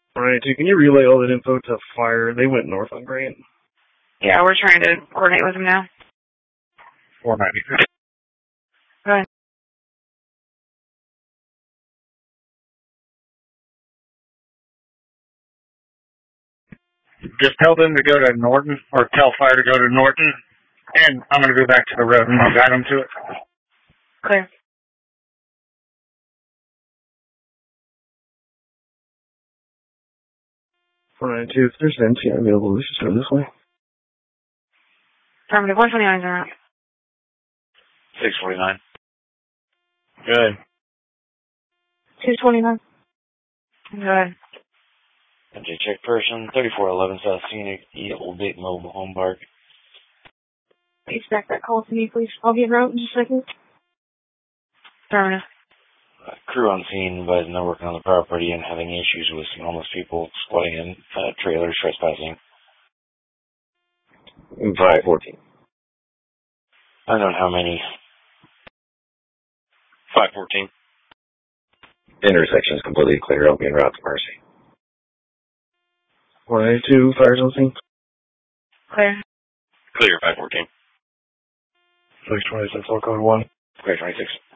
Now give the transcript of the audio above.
Alright, can you relay all that info to fire? They went north on Grant. Yeah, we're trying to coordinate with them now. 490. Go ahead. Just tell them to go to Norton, or tell fire to go to Norton, and I'm going to go back to the road and I'll guide them to it. Clear. 492, if there's an NCI available, we should go this way. Affirmative, 129 is around. 649. Good. 229. Go ahead. MJ check person, 3411 South Scenic, Old Big Mobile Home Park. Expect that call to me, please. I'll be en route in just a second. Affirmative. Crew on scene, but they're working on the property and having issues with some homeless people squatting in trailers, trespassing. 514. I don't know how many. 514. Intersection is completely clear. I'll be en route to Mercy. 492, fire's on scene. Clear. Clear, 514. 626, I'll code 1. Clear, 26.